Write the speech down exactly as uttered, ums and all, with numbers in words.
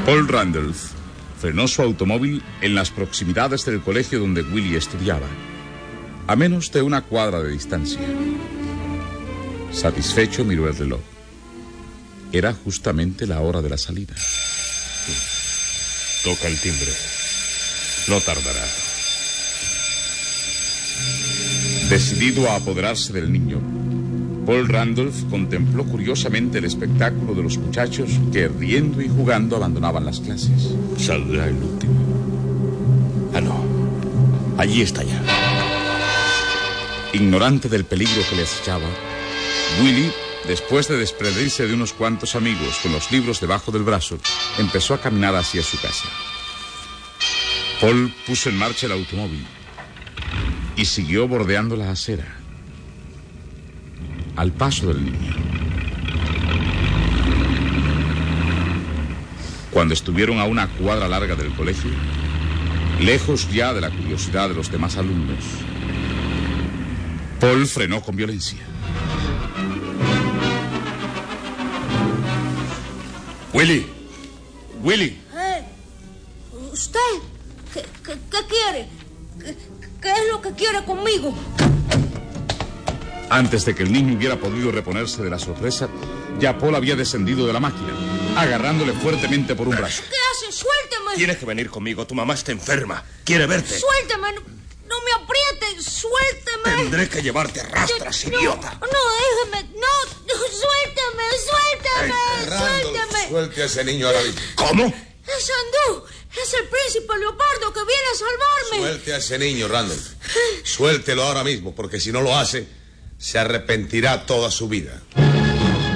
Paul Randolph frenó su automóvil en las proximidades del colegio donde Willie estudiaba, a menos de una cuadra de distancia. Satisfecho miró el reloj. Era justamente la hora de la salida. Toca el timbre. No tardará. Decidido a apoderarse del niño, Paul Randolph contempló curiosamente el espectáculo de los muchachos que, riendo y jugando, abandonaban las clases. Saldrá el último. Ah, no. Allí está ya. Ignorante del peligro que le acechaba, Willie, después de desprenderse de unos cuantos amigos con los libros debajo del brazo, empezó a caminar hacia su casa. Paul puso en marcha el automóvil y siguió bordeando la acera, al paso del niño. Cuando estuvieron a una cuadra larga del colegio, lejos ya de la curiosidad de los demás alumnos, Paul frenó con violencia. Willie. Willie. Eh, ¿Usted? ¿Qué, qué, qué quiere? ¿Qué, ¿Qué es lo que quiere conmigo? Antes de que el niño hubiera podido reponerse de la sorpresa, ya Paul había descendido de la máquina, agarrándole fuertemente por un brazo. ¿Qué hace? ¡Suélteme! Tienes que venir conmigo. Tu mamá está enferma. Quiere verte. ¡Suélteme! No, no me apriete. ¡Suélteme! Tendré que llevarte a rastras, no, idiota. No, déjeme. No, no, suélteme, suélteme, Hey, Randolph, suélteme. suelte a ese niño ahora mismo. ¿Cómo? Es Andú. Es el príncipe Leopardo que viene a salvarme. Suelte a ese niño, Randolph. Suéltelo ahora mismo, porque si no lo hace, se arrepentirá toda su vida.